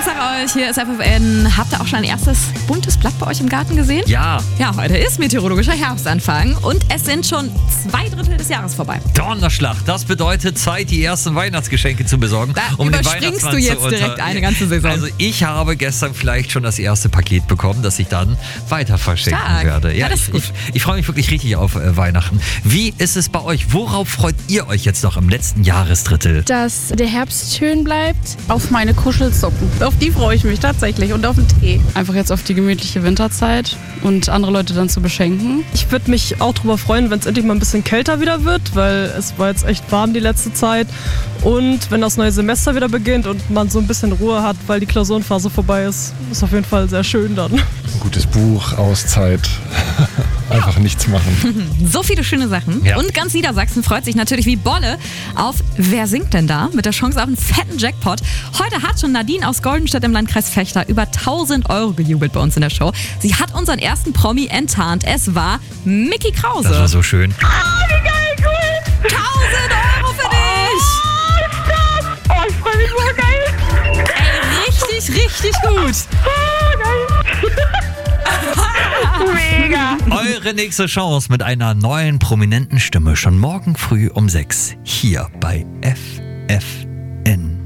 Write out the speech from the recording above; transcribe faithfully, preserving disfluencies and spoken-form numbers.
ich sag euch, hier ist F F N. Habt ihr auch schon ein erstes buntes Blatt bei euch im Garten gesehen? Ja. Ja, heute ist meteorologischer Herbstanfang und es sind schon zwei Drittel des Jahres vorbei. Donnerschlag, das bedeutet Zeit, die ersten Weihnachtsgeschenke zu besorgen. Da um den überspringst Weihnachtsmann du jetzt zu unter- direkt eine ganze Saison. Also ich habe gestern vielleicht schon das erste Paket bekommen, das ich dann weiter verschenken Stark. werde. Ja, das ist ich, gut. ich, ich freue mich wirklich richtig auf äh, Weihnachten. Wie ist es bei euch? Worauf freut ihr euch jetzt noch im letzten Jahresdrittel? Dass der Herbst schön bleibt. Auf meine Kuschelsocken. Auf die freue ich mich tatsächlich und auf den Tee. Einfach jetzt auf die gemütliche Winterzeit und andere Leute dann zu beschenken. Ich würde mich auch darüber freuen, wenn es endlich mal ein bisschen kälter wieder wird, weil es war jetzt echt warm die letzte Zeit. Und wenn das neue Semester wieder beginnt und man so ein bisschen Ruhe hat, weil die Klausurenphase vorbei ist, ist auf jeden Fall sehr schön dann. Ein gutes Buch, Auszeit, einfach nichts machen. So viele schöne Sachen. Ja. Und ganz Niedersachsen freut sich natürlich wie Bolle auf Wer singt denn da? Mit der Chance auf einen fetten Jackpot. Heute hat schon Nadine aus Goldenstedt im Landkreis Vechta über tausend Euro gejubelt bei uns in der Show. Sie hat unseren ersten Promi enttarnt. Es war Micky Krause. Das war so schön. tausend Euro für dich! Oh, ich freue mich so geil. Ey, richtig, richtig gut. Mega. Eure nächste Chance mit einer neuen prominenten Stimme schon morgen früh um sechs hier bei F F